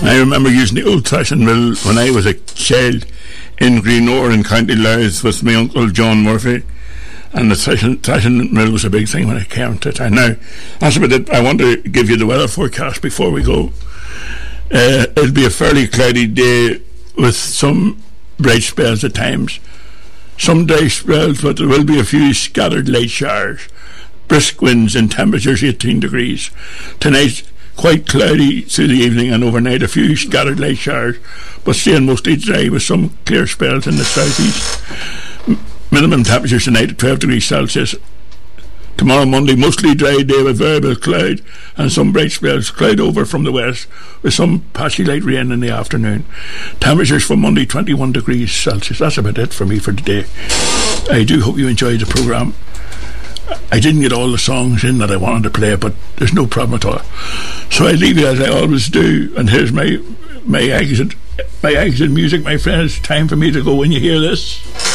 I remember using the old thrashing mill when I was a child in Greenore in County Louth with my uncle John Murphy, and the thrashing mill was a big thing when I came to town. Now, that's about it. I want to give you the weather forecast before we go. It'll be a fairly cloudy day with some bright spells at times, some dry spells, but there will be a few scattered light showers. Brisk winds and temperatures 18 degrees. Tonight, quite cloudy through the evening, and overnight a few scattered light showers, but staying mostly dry with some clear spells in the southeast. Minimum temperatures tonight at 12 degrees Celsius. Tomorrow Monday, mostly dry day with variable cloud and some bright spells. Cloud over from the west with some patchy light rain in the afternoon. Temperatures for Monday 21 degrees Celsius. That's about it for me for today. I do hope you enjoyed the programme. I didn't get all the songs in that I wanted to play, but there's no problem at all. So I leave you as I always do, and here's my exit music, my friends. Time for me to go when you hear this.